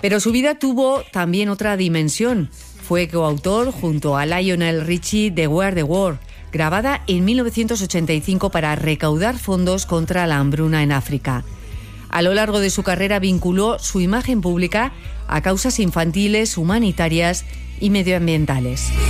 Pero su vida tuvo también otra dimensión. Fue coautor junto a Lionel Richie de We Are the World, grabada en 1985 para recaudar fondos contra la hambruna en África. A lo largo de su carrera vinculó su imagen pública a causas infantiles, humanitarias y medioambientales.